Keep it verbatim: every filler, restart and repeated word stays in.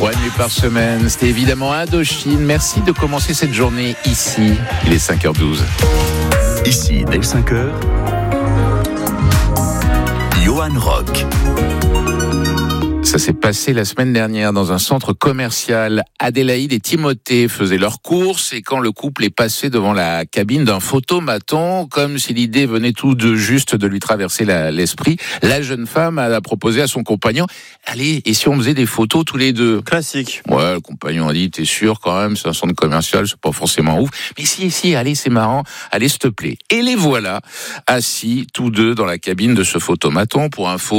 Trois nuits par semaine, c'était évidemment Indochine. Merci de commencer cette journée ici. Il est cinq heures douze. Ici, dès cinq heures, Johan Rock. Ça s'est passé la semaine dernière dans un centre commercial. Adélaïde et Timothée faisaient leurs courses et quand le couple est passé devant la cabine d'un photomaton, comme si l'idée venait tout de juste de lui traverser la, l'esprit, la jeune femme a proposé à son compagnon « Allez, et si on faisait des photos tous les deux ?» Classique. Ouais, le compagnon a dit « T'es sûr quand même, c'est un centre commercial, c'est pas forcément ouf. » Mais si, si, allez, c'est marrant, allez, s'il te plaît. Et les voilà, assis tous deux dans la cabine de ce photomaton. Pour info,